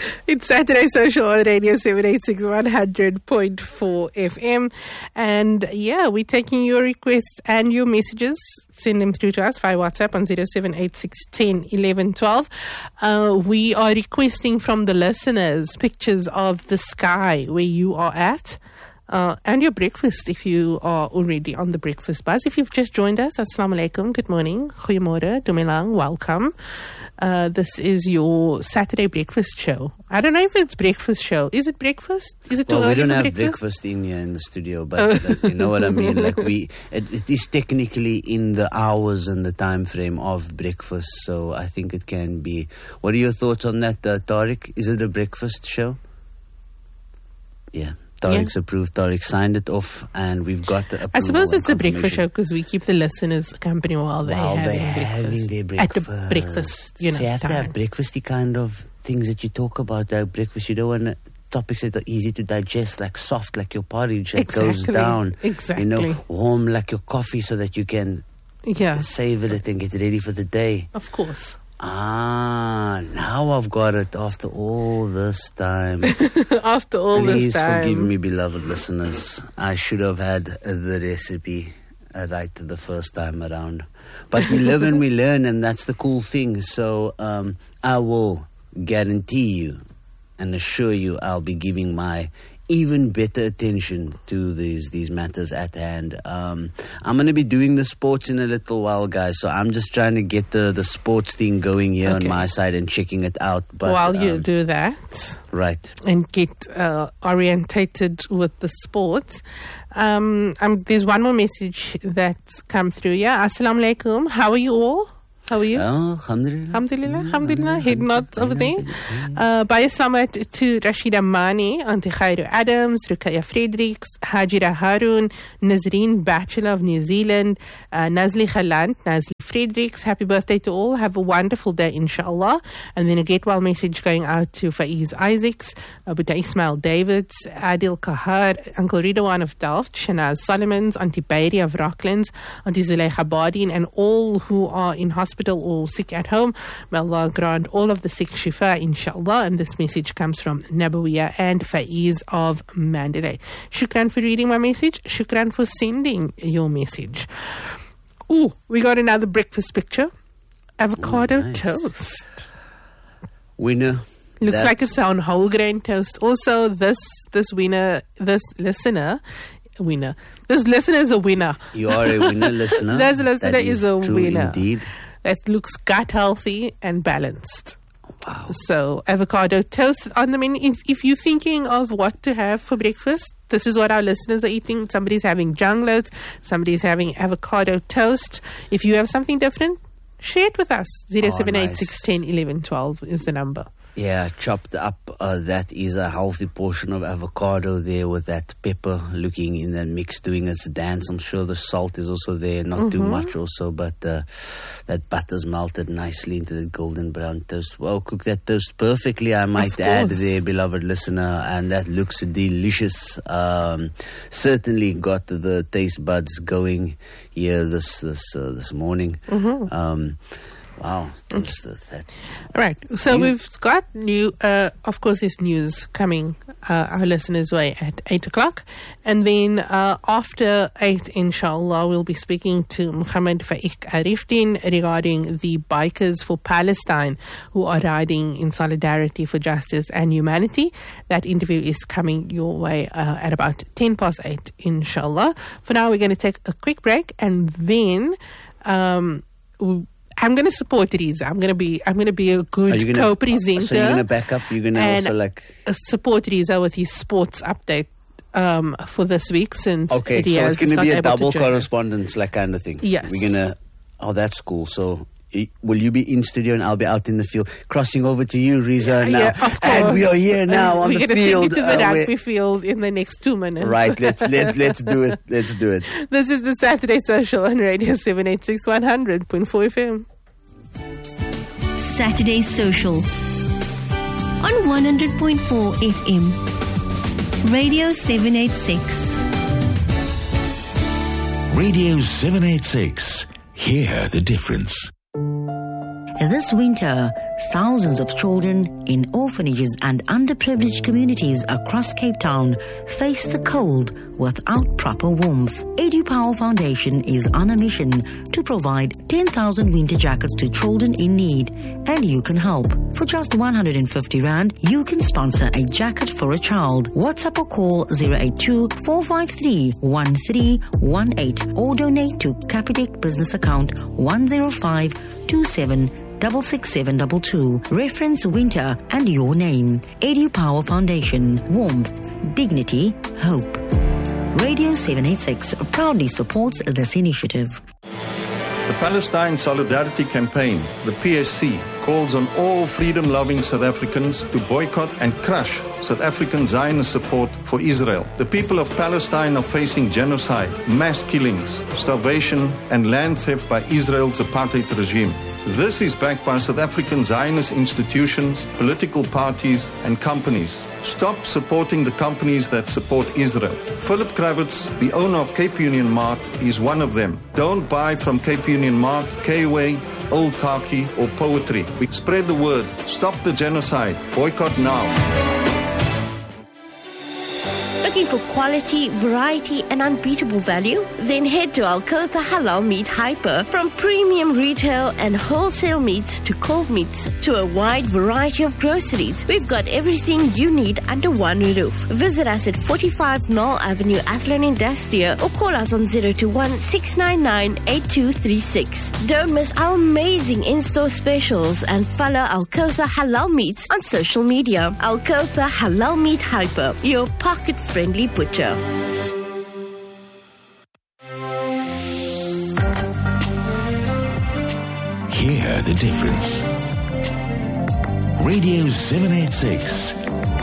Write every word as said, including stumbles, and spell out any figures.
It's Saturday Social on Radio seven eighty-six, one hundred point four F M. And yeah, we're taking your requests and your messages. Send them through to us via WhatsApp on zero seven eight six one zero one one one two. Uh, we are requesting from the listeners pictures of the sky where you are at. Uh, and your breakfast if you are already on the breakfast bus. If you've just joined us, Assalamu alaikum, good morning, goeiemorgen, dumelang, welcome. Uh, this is your Saturday breakfast show. I don't know if it's breakfast show. Is it breakfast? Is it too well, early we don't for have breakfast? breakfast in here in the studio, but like, you know what I mean. Like we, it, it is technically in the hours and the time frame of breakfast, so I think it can be. What are your thoughts on that, uh, Tariq? Is it a breakfast show? Yeah. Tariq's yeah. approved. Tariq signed it off, and we've got the I suppose it's a breakfast show because we keep the listeners company while they're, while having, they're breakfast. having their breakfast. At the breakfast, you know, so you have time. to have breakfasty kind of things that you talk about at breakfast. You don't want topics that are easy to digest, like soft, like your porridge that exactly. goes down. Exactly. You know, warm like your coffee, so that you can yeah. savor it and get ready for the day. Of course. Ah, now I've got it after all this time. After all Please this time. Please forgive me, beloved listeners. I should have had the recipe right the first time around. But we live and we learn, and that's the cool thing. So um, I will guarantee you and assure you I'll be giving my even better attention to these these matters at hand. Um, I'm going to be doing the sports in a little while, guys. So I'm just trying to get the, the sports thing going here okay. on my side and checking it out. But while you um, do that, right, and get uh, orientated with the sports, um, um, there's one more message that's come through. Yeah, Assalamu alaikum. How are you all? How are you? Oh, alhamdulillah. Alhamdulillah, alhamdulillah. Head nods over there. Uh, Baya Slamat to Rashida Mani, Auntie Khairu Adams, Rukaya Fredericks, Hajira Harun, Nazreen Bachelor of New Zealand, uh, Nazli Khalant, Nazli Fredericks. Happy birthday to all. Have a wonderful day, inshallah. And then a get well message going out to Faiz Isaacs, Abuta Ismail Davids, Adil Kahar, Uncle Ridwan of Delft, Shanaz Solomons, Auntie Bairi of Rocklands, Auntie Zuleika Bardin, and all who are in hospital or sick at home. May Allah grant all of the sick shifa, inshallah. And this message comes from Nabawiya and Faiz of Mandalay. Shukran for reading my message. Shukran for sending your message. Ooh, we got another breakfast picture. Avocado Ooh, nice. toast. Winner. Looks That's like it's on whole grain toast. Also, this this winner, this listener, winner. This listener is a winner. You are a winner, listener. This listener that is, is a true winner. Indeed. That looks gut healthy and balanced. Wow. So avocado toast on the menu. If, if you're thinking of what to have for breakfast, this is what our listeners are eating. Somebody's having jung loads. Somebody's having avocado toast. If you have something different, share it with us. zero seven eight six one zero one one one two is the number. Yeah, chopped up. Uh, that is a healthy portion of avocado there with that pepper looking in that mix doing its dance. I'm sure the salt is also there, not mm-hmm. too much also, but uh, that butter's melted nicely into the golden brown toast. Well, cook that toast perfectly, I might add there, beloved listener, and that looks delicious. Um, certainly got the taste buds going here this this uh, this morning. Mm-hmm. Um, Wow. That's, that's, right. So new. we've got new, uh, of course, there's news coming uh, our listeners' way at eight o'clock. And then uh, after eight, inshallah, we'll be speaking to Muhammad Faiq Arifdin regarding the Bikers for Palestine who are riding in solidarity for justice and humanity. That interview is coming your way uh, at about ten past eight, inshallah. For now, we're going to take a quick break and then... Um, we I'm going to support Riza. I'm going to be. I'm going to be a good gonna, co-presenter. So you're going to back up. You're going to also like support Riza with his sports update um, for this week. Since okay, so it's going to be a double correspondence, like kind of thing. Yes, we're gonna. Oh, that's cool. So. Will you be in studio and I'll be out in the field? Crossing over to you, Riza, yeah, now. Yeah, of course. And we are here now on we're the We're going field. to send you to the uh, rugby field in the next two minutes. Right, let's, let's, let's do it. Let's do it. This is the Saturday Social on Radio seven eighty-six, one hundred point four F M. Saturday Social on one hundred point four F M. Radio seven eighty-six. Radio seven eighty-six. Hear the difference. This winter, thousands of children in orphanages and underprivileged communities across Cape Town face the cold without proper warmth. EduPower Foundation is on a mission to provide ten thousand winter jackets to children in need, and you can help. For just one hundred fifty rand, you can sponsor a jacket for a child. WhatsApp or call zero eight two, four five three, one three one eight or donate to Capitec business account one zero five two seven six six seven two two. Reference winter and your name. EduPower Foundation. Warmth, dignity, hope. Radio seven eighty-six proudly supports this initiative. The Palestine Solidarity Campaign, the P S C, calls on all freedom-loving South Africans to boycott and crush South African Zionist support for Israel. The people of Palestine are facing genocide, mass killings, starvation, and land theft by Israel's apartheid regime. This is backed by South African Zionist institutions, political parties, and companies. Stop supporting the companies that support Israel. Philip Kravitz, the owner of Cape Union Mart, is one of them. Don't buy from Cape Union Mart, K-Way, Old Khaki, or Poetry. We spread the word. Stop the genocide. Boycott now. Looking for quality, variety, and unbeatable value? Then head to Alcotha Halal Meat Hyper. From premium retail and wholesale meats to cold meats to a wide variety of groceries, we've got everything you need under one roof. Visit us at forty-five Knoll Avenue, Athlone Industria, or call us on zero two one, six nine nine, eight two three six. Don't miss our amazing in-store specials and follow Alcotha Halal Meats on social media. Alcotha Halal Meat Hyper, your pocket-friendly butcher. Hear the difference. Radio seven eighty-six,